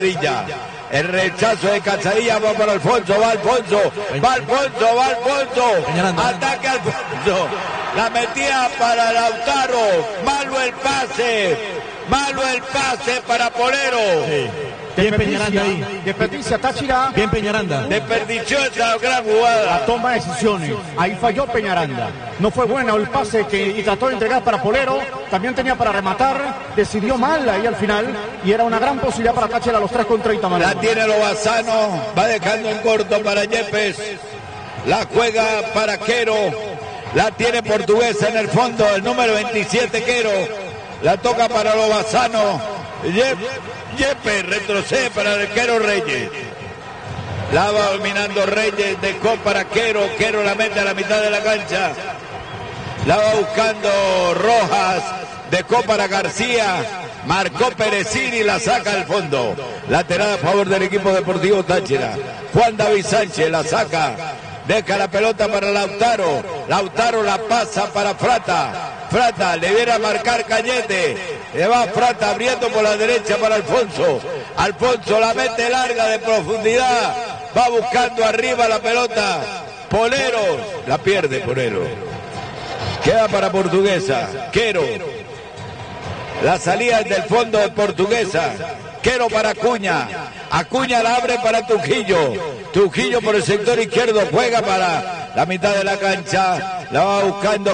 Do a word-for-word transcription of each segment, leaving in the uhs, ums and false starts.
El rechazo de Calzadilla va para Alfonso, va Alfonso, va Alfonso, va Alfonso. Ataque Alfonso. La metía para Lautaro. Malo el pase. Malo el pase para Polero. Sí. Bien Peñaranda ahí. Desperdicia Táchira. Bien Peñaranda. Desperdició esa gran jugada. La toma de decisiones. Ahí falló Peñaranda. No fue bueno el pase que y trató de entregar para Polero. También tenía para rematar. Decidió mal ahí al final. Y era una gran posibilidad para Táchira a los tres con treinta manos. La tiene Lobazano. Va dejando en corto para Yepes. La juega para Quero. La tiene Portuguesa en el fondo. El número veintisiete Quero. La toca para Lobazano. Yepes retrocede para el Quero Reyes. La va dominando Reyes. Dejó para Quero. Quero la mete a la mitad de la cancha. La va buscando Rojas. Dejó para García. Marcó Perecini y la saca al fondo. Lateral a favor del equipo deportivo Táchira. Juan David Sánchez la saca. Deja la pelota para Lautaro. Lautaro la pasa para Frata. Frata le viene a marcar Cañete. Le va Frata abriendo por la derecha para Alfonso. Alfonso la mete larga de profundidad. Va buscando arriba la pelota. Polero. La pierde Polero. Queda para Portuguesa. Quero. La salida del fondo de Portuguesa. Quero para Acuña. Acuña la abre para Trujillo. Trujillo por el sector izquierdo. Juega para la mitad de la cancha. La va buscando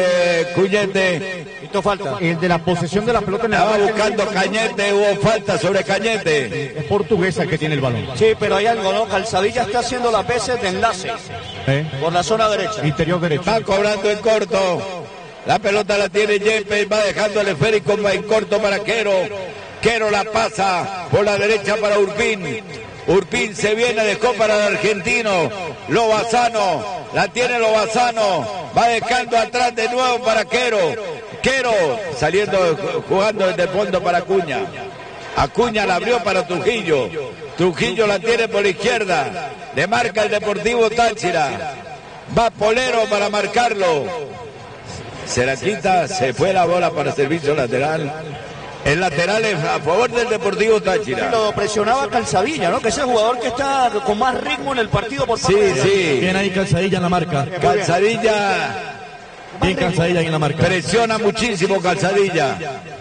Cuñete. Esto falta. El de la posesión de la pelota en el La va buscando Cañete. Hubo falta sobre Cañete. Es Portuguesa el que tiene el balón. Sí, pero hay algo, ¿no? Calzadilla está haciendo las veces de enlace. ¿Eh? Por la zona derecha. Interior derecho. Va cobrando en corto. La pelota la tiene Yepes. Va dejando el esférico en corto para Quero. Quero la pasa por la derecha para Urpín. Urpín se viene, dejó para el argentino. Lobazano, la tiene Lobazano. Va dejando atrás de nuevo para Quero. Quero saliendo, jugando desde el fondo para Acuña. Acuña la abrió para Trujillo. Trujillo la tiene por la izquierda. Le marca el Deportivo Táchira. Va Polero para marcarlo. Se la quita, se fue la bola para servicio lateral. El lateral es a favor del Deportivo Táchira. Sí, lo presionaba Calzadilla, ¿no? Que es el jugador que está con más ritmo en el partido por Sí, sí. Bien ahí Calzadilla en la marca. Calzadilla. Bien Calzadilla en la marca. Presiona muchísimo Calzadilla.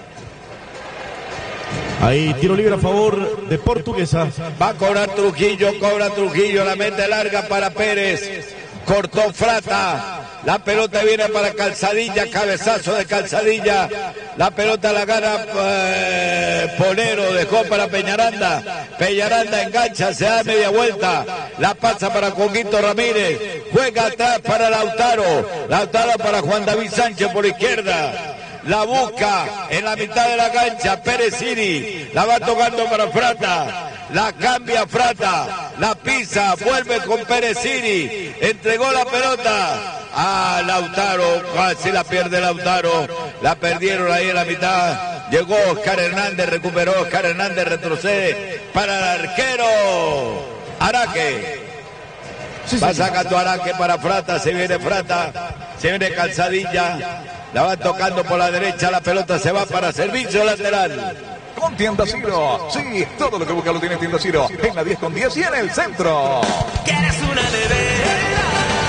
Ahí tiro libre a favor de Portuguesa. Va a cobrar Trujillo, cobra Trujillo, la mete larga para Pérez. Cortó Frata. La pelota viene para Calzadilla, cabezazo de Calzadilla. La pelota la gana eh, Polero, dejó para Peñaranda. Peñaranda engancha, se da media vuelta. La pasa para Coquito Ramírez. Juega atrás para Lautaro. Lautaro para Juan David Sánchez por izquierda. La busca en la mitad de la cancha Perecini. La va tocando para Frata. La cambia Frata. La pisa. Vuelve con Perecini. Entregó la pelota a Lautaro. Casi la pierde Lautaro. La perdieron ahí en la mitad. Llegó Oscar Hernández. Recuperó Oscar Hernández. Retrocede para el arquero Araque. Va sacando Araque para Frata. Se viene Frata. Se viene Calzadilla. La va tocando por la derecha, la pelota se va para servicio lateral. Con Tienda Ciro, sí, todo lo que busca lo tiene Tienda Ciro, en la diez con diez y en el centro. ¿Quieres una nevera?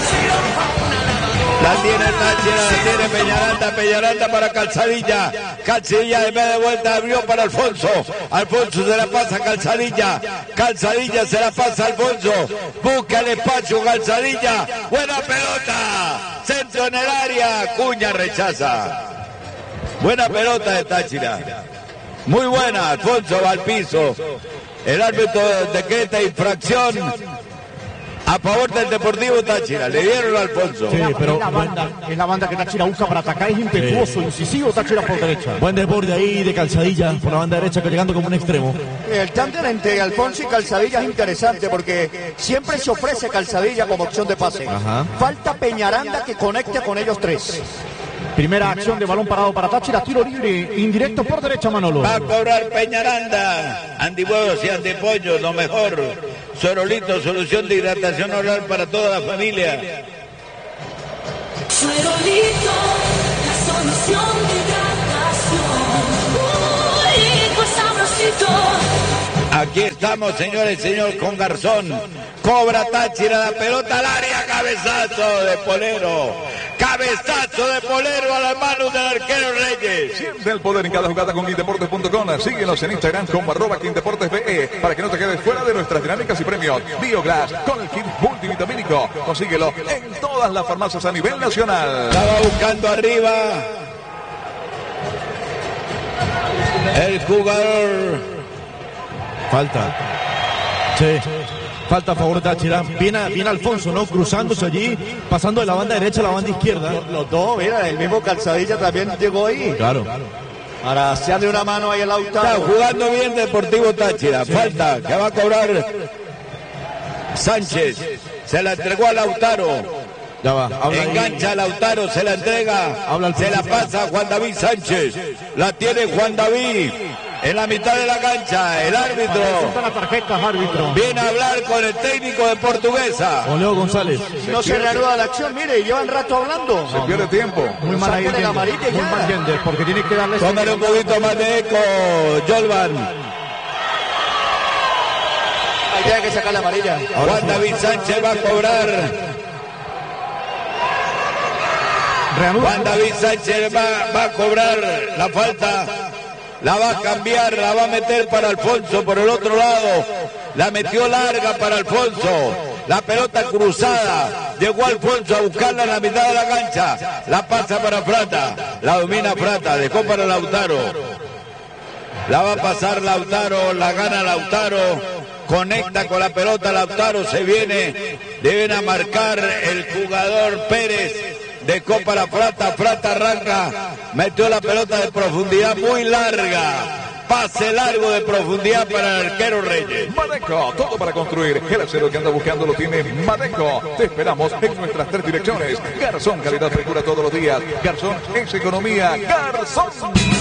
La tiene Táchira, la tiene Peñaranda, Peñaranda para Calzadilla. Calzadilla de media vuelta abrió para Alfonso. Alfonso se la pasa a Calzadilla. Calzadilla se la pasa a Alfonso. Busca el espacio Calzadilla. Buena pelota. Centro en el área. Cuña rechaza. Buena pelota de Táchira. Muy buena. Alfonso va al piso. El árbitro decreta infracción a favor del Deportivo Táchira. Le dieron a Alfonso. Sí, pero es la banda, es la banda que Táchira usa para atacar. Es impetuoso, sí. Incisivo Táchira por derecha. Buen desborde ahí de Calzadilla por la banda derecha, llegando como un extremo. El tándem entre Alfonso y Calzadilla es interesante porque siempre se ofrece Calzadilla como opción de pase. Ajá. Falta Peñaranda que conecte con ellos tres. Primera acción de balón parado para Táchira, tiro libre, indirecto por derecha Manolo. Va a cobrar Peñaranda. Antihuevos y antipollos, lo mejor. Suerolito, solución de hidratación oral para toda la familia. Suerolito, la solución de hidratación. Uy, rico, sabrosito. Aquí estamos, señores y señor, con Garzón. Cobra Táchira la pelota al área, cabezazo de Polero. Cabezazo de Polero a las manos del arquero Reyes. Siente el poder en cada jugada con quindeportes punto com. Síguenos en Instagram como arroba quindeportesbe para que no te quedes fuera de nuestras dinámicas y premios. Bioglass con el kit multivitamínico. Consíguelo en todas las farmacias a nivel nacional. Estaba buscando arriba el jugador. Falta. Sí. Falta a favor de Táchira. Viene, viene Alfonso, ¿no? Cruzándose allí, pasando de la banda derecha a la banda izquierda. Los, los dos, mira, el mismo Calzadilla también llegó ahí. Claro. Para hacerle una mano ahí al Está Lautaro. jugando bien Deportivo Táchira. Falta que va a cobrar Sánchez. Se la entregó a Lautaro. Ya va. Habla Engancha a ahí. Lautaro, se la entrega. Habla Se la Alfonso. pasa a Juan David Sánchez. La tiene Juan David en la mitad de la cancha. El árbitro Presentan las tarjetas, árbitro. viene a hablar con el técnico de Portuguesa. Con Leo González. No se reanuda la acción, mire, llevan rato hablando. Se pierde tiempo. Muy mal ahí, Sáquele la Gender. amarilla Muy ya. mal Gender, porque tiene que darle... Póngale un poquito más de eco, Jolvan. Ahí tiene que sacar la amarilla. Juan David Sánchez va a cobrar. Reanuda. Juan David Sánchez va, va a cobrar la falta. La va a cambiar, la va a meter para Alfonso por el otro lado. La metió larga para Alfonso. La pelota cruzada. Llegó Alfonso a buscarla en la mitad de la cancha. La pasa para Frata. La domina Frata. Dejó para Lautaro. La va a pasar Lautaro. La gana Lautaro. Conecta con la pelota Lautaro. Se viene. Deben a marcar el jugador Pérez. Dejó para Frata, Frata arranca, metió la pelota de profundidad muy larga, pase largo de profundidad para el arquero Reyes. Madeco, todo para construir. El acero que anda buscando lo tiene Madeco. Te esperamos en nuestras tres direcciones. Garzón, calidad frescura todos los días. Garzón es economía. Garzón.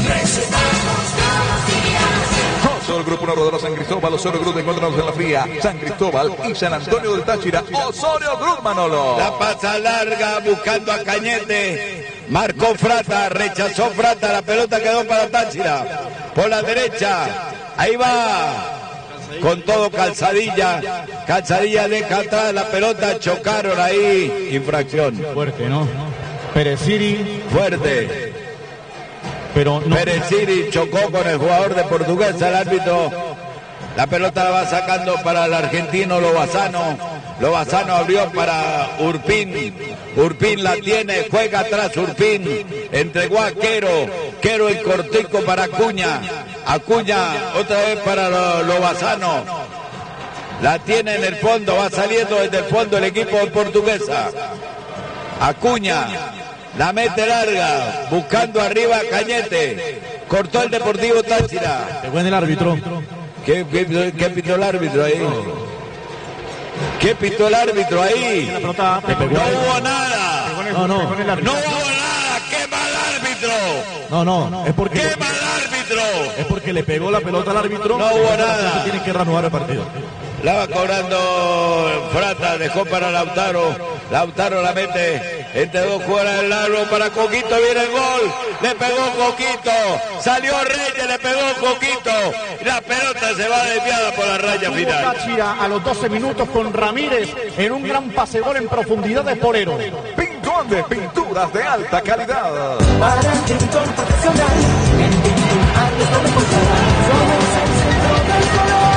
Osorio Group, una rodadora San Cristóbal, Osorio Group, encontramos en la fría, San Cristóbal y San Antonio del Táchira, Osorio Group, Manolo. La pasa larga buscando a Cañete, marcó Frata, rechazó Frata, la pelota quedó para Táchira, por la derecha, ahí va, con todo Calzadilla, Calzadilla deja atrás la pelota, chocaron ahí, infracción, Fuerte, ¿no? Pereciri, fuerte. pero no. Pereciri chocó con el jugador de Portuguesa, el árbitro. La pelota la va sacando para el argentino Lobazano. Lobazano abrió para Urpín. Urpín la tiene, juega atrás Urpín. Entregó a Quero. Quero el cortico para Acuña. Acuña otra vez para Lo- Lobazano. La tiene en el fondo, va saliendo desde el fondo el equipo de Portuguesa. Acuña. La mete larga, buscando arriba a Cañete. Cortó el Deportivo Táchira. Pegó en el árbitro. ¿Qué, qué, qué pitó el árbitro ahí? ¿Qué pitó el árbitro ahí? La pelota Le pegó No ahí. hubo nada. No, no. Pegó en el No árbitro. hubo nada. ¡Qué mal árbitro! No, no. Es porque, ¡Qué mal árbitro! es porque le pegó la pelota al árbitro. No hubo nada. Tiene que reanudar el partido. La va cobrando Frata, dejó para Lautaro. Lautaro la mete entre dos jugadores del largo para Coquito, viene el gol. Le pegó Coquito, salió Reyes, le pegó Coquito. Y la pelota se va desviada por la raya Tuvo final. Táchira a los doce minutos con Ramírez en un gran pase gol en profundidad de Polero. Pintuandes, pinturas de alta calidad. Para el pintor profesional, en Pintur Artes donde pulsará, somos el centro del color.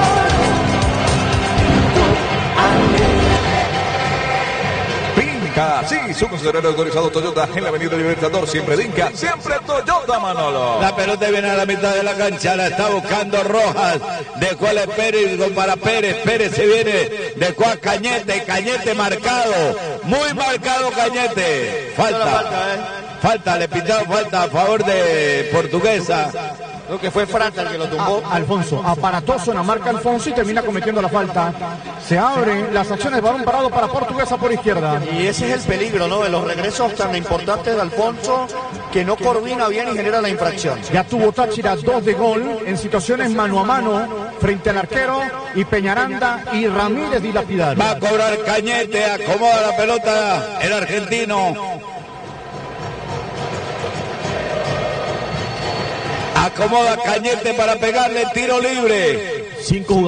Pinca, sí, su concesionario autorizado Toyota en la avenida Libertador, siempre Dinka, siempre Toyota, Manolo. La pelota viene a la mitad de la cancha, la está buscando Rojas, dejó a Pérez para Pérez, Pérez se viene, dejó a Cañete, Cañete marcado, muy marcado Cañete, falta, falta, le pitaron falta a favor de Portuguesa. Creo que fue Frata el que lo tumbó. A- Alfonso, aparatoso en la marca Alfonso y termina cometiendo la falta. Se abren las acciones de balón parado para Portuguesa por izquierda. Y ese es el peligro, ¿no? De los regresos tan importantes de Alfonso, que no coordina bien y genera la infracción. Ya tuvo Táchira dos de gol en situaciones mano a mano frente al arquero y Peñaranda y Ramírez dilapidaron. Va a cobrar Cañete, acomoda la pelota el argentino. Acomoda Cañete para pegarle tiro libre. cinco